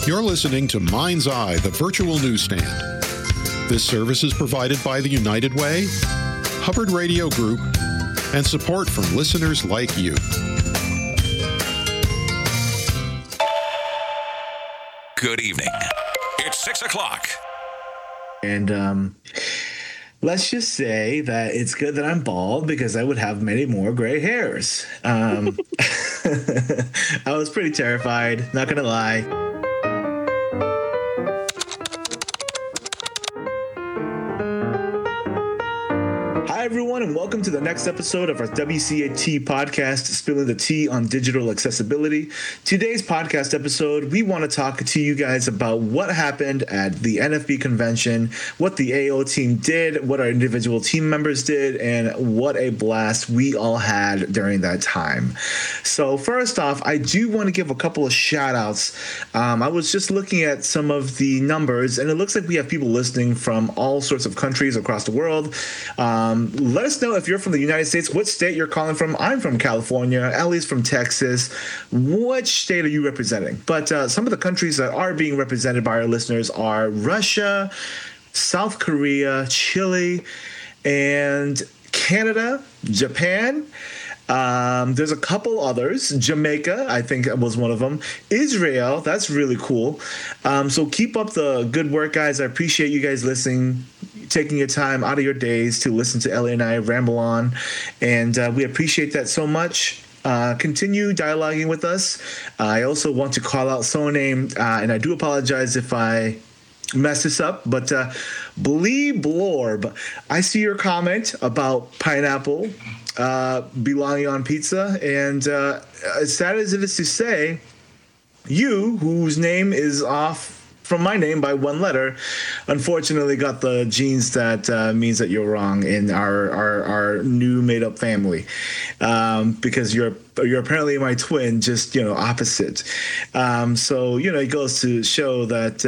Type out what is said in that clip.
You're listening to Mind's Eye, the virtual newsstand. This service is provided by the United Way, Hubbard Radio Group, and support from listeners like you. Good evening. It's 6 o'clock. And let's just say that it's good that I'm bald because I would have many more gray hairs. I was pretty terrified, not going to lie. Hi, everyone, and welcome to the next episode of our WCAT podcast, Spilling the Tea on Digital Accessibility. Today's podcast episode, we want to talk to you guys about what happened at the NFB convention, what the AO team did, what our individual team members did, and what a blast we all had during that time. So first off, I do want to give a couple of shout outs. I was just looking at some of the numbers, and it looks like we have people listening from all sorts of countries across the world. Let us know if you're from the United States, what state you're calling from. I'm from California. Ellie's from Texas. Which state are you representing? But some of the countries that are being represented by our listeners are Russia, South Korea, Chile, and Canada, Japan. There's a couple others. Jamaica, I think was one of them. Israel, that's really cool. So keep up the good work, guys. I appreciate you guys listening, taking your time out of your days to listen to Ellie and I ramble on. And we appreciate that so much. Continue dialoguing with us. I also want to call out Soname, and I do apologize if I mess this up, but Blee Blorb, I see your comment about pineapple belonging on pizza, and as sad as it is to say, you, whose name is off from my name by one letter, unfortunately got the genes that means that you're wrong in our new made-up family, because you're apparently my twin, just opposite. So it goes to show that